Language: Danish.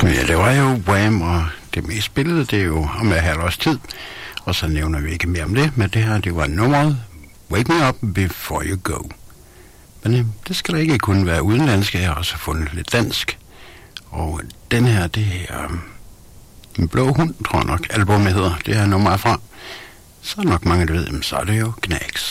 Ja, det var jo Wham, og det mest spillede, det er jo om et halvt års tid. Og så nævner vi ikke mere om det, men det her, det var nummeret Wake Me Up Before You Go. Men det skal da ikke kun være udenlandsk, jeg har også fundet lidt dansk. Og den her, det er En Blå Hund, tror jeg nok, albumet hedder. Det er nummeret fra. Så er nok mange, der ved, så er det jo Knacks.